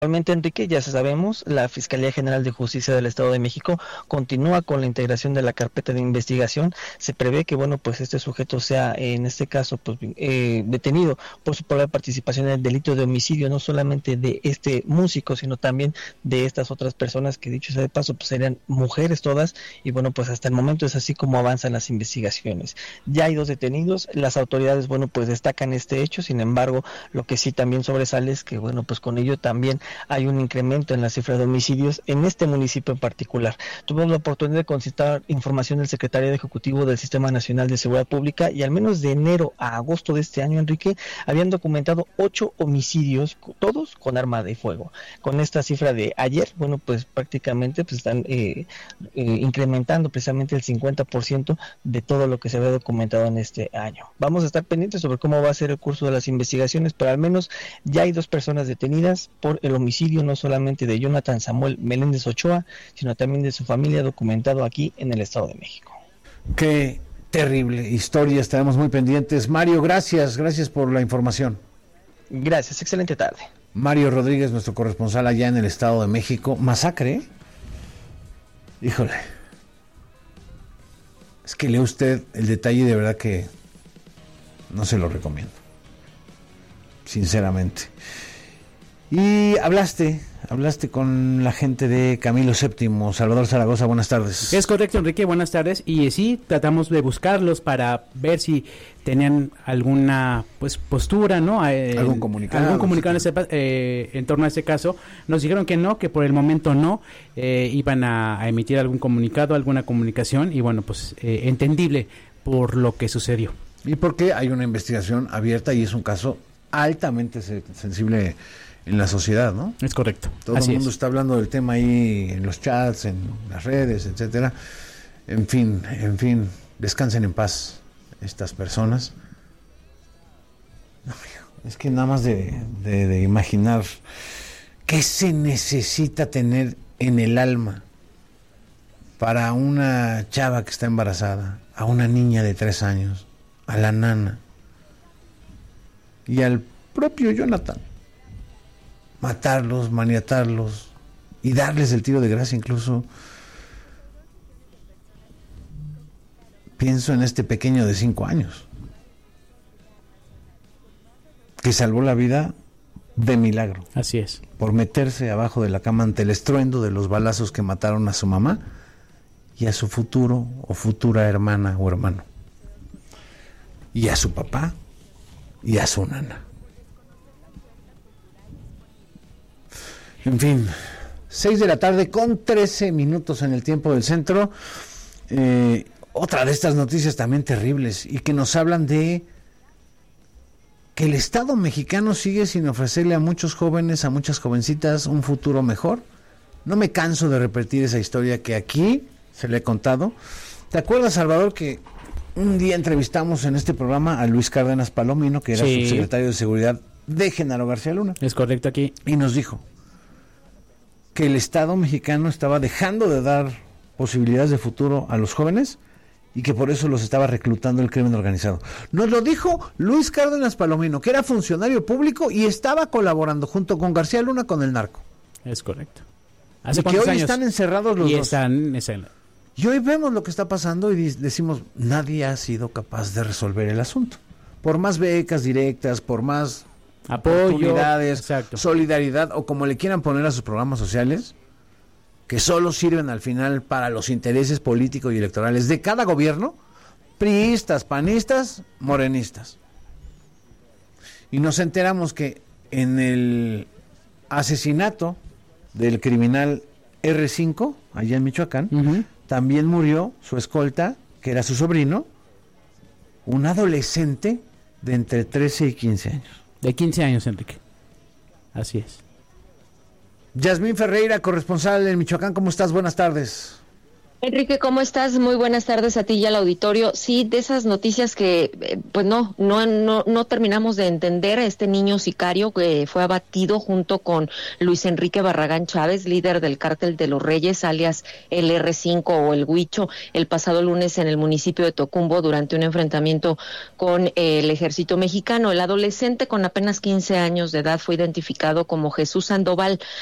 Actualmente, Enrique, ya sabemos, la Fiscalía General de Justicia del Estado de México continúa con la integración de la carpeta de investigación. Se prevé que, bueno, pues este sujeto sea, en este caso, pues detenido por su probable participación en el delito de homicidio, no solamente de este músico, sino también de estas otras personas que, dicho sea de paso, pues serían mujeres todas. Y bueno, pues hasta el momento es así como avanzan las investigaciones. Ya hay 2 detenidos. Las autoridades, bueno, pues destacan este hecho. Sin embargo, lo que sí también sobresale es que, bueno, pues con ello también hay un incremento en la cifra de homicidios en este municipio en particular. Tuvimos la oportunidad de consultar información del secretario ejecutivo del Sistema Nacional de Seguridad Pública y al menos de enero a agosto de este año, Enrique, habían documentado 8 homicidios, todos con arma de fuego. Con esta cifra de ayer, bueno, pues prácticamente pues están incrementando precisamente el 50% de todo lo que se había documentado en este año. Vamos a estar pendientes sobre cómo va a ser el curso de las investigaciones, pero al menos ya hay 2 personas detenidas por el homicidio no solamente de Jonathan Samuel Meléndez Ochoa, sino también de su familia, documentado aquí en el Estado de México. Qué terrible historia, estaremos muy pendientes. Mario, gracias por la información. Gracias, excelente tarde. Mario Rodríguez, nuestro corresponsal allá en el Estado de México. Masacre, ¿eh? Híjole. Es que lea usted el detalle, de verdad que no se lo recomiendo, sinceramente. Y hablaste con la gente de Camilo VII. Salvador Zaragoza, buenas tardes. Es correcto, Enrique, buenas tardes. Y sí, tratamos de buscarlos para ver si tenían alguna postura, ¿no? Algún comunicado en torno a ese caso. Nos dijeron que no, que por el momento no iban a emitir algún comunicado, alguna comunicación, y bueno, pues entendible por lo que sucedió. Y porque hay una investigación abierta y es un caso altamente sensible en la sociedad, ¿no? Es correcto. Todo el mundo está hablando del tema ahí en los chats, en las redes, etcétera. En fin, descansen en paz estas personas. Es que nada más de imaginar qué se necesita tener en el alma para una chava que está embarazada, a una niña de 3 años, a la nana y al propio Jonathan. Matarlos, maniatarlos y darles el tiro de gracia incluso. Pienso en este pequeño de 5 años que salvó la vida de milagro. Así es. Por meterse abajo de la cama ante el estruendo de los balazos que mataron a su mamá y a su futuro o futura hermana o hermano. Y a su papá y a su nana. En fin, 6:13 p.m. en el tiempo del centro. Otra de estas noticias también terribles y que nos hablan de que el Estado mexicano sigue sin ofrecerle a muchos jóvenes, a muchas jovencitas, un futuro mejor. No me canso de repetir esa historia que aquí se le he contado. ¿Te acuerdas, Salvador, que un día entrevistamos en este programa a Luis Cárdenas Palomino, que era subsecretario de Seguridad de Genaro García Luna? Es correcto aquí. Y nos dijo que el Estado mexicano estaba dejando de dar posibilidades de futuro a los jóvenes y que por eso los estaba reclutando el crimen organizado. Nos lo dijo Luis Cárdenas Palomino, que era funcionario público y estaba colaborando junto con García Luna con el narco. Es correcto. ¿Hace cuántos años? Están encerrados los dos. Y hoy vemos lo que está pasando y decimos, nadie ha sido capaz de resolver el asunto. Por más becas directas, por más apoyo, solidaridad o como le quieran poner a sus programas sociales, que solo sirven al final para los intereses políticos y electorales de cada gobierno, priistas, panistas, morenistas. Y nos enteramos que en el asesinato del criminal R5, allá en Michoacán, también murió su escolta, que era su sobrino, un adolescente de entre 13 y 15 años. De 15 años, Enrique. Así es. Yasmín Ferreira, corresponsal en Michoacán, ¿cómo estás? Buenas tardes. Enrique, ¿cómo estás? Muy buenas tardes a ti y al auditorio. Sí, de esas noticias que pues no terminamos de entender. Este niño sicario que fue abatido junto con Luis Enrique Barragán Chávez, líder del Cártel de los Reyes, alias el R5 o el Huicho, el pasado lunes en el municipio de Tocumbo durante un enfrentamiento con el ejército mexicano. El adolescente con apenas 15 años de edad fue identificado como Jesús Sandoval,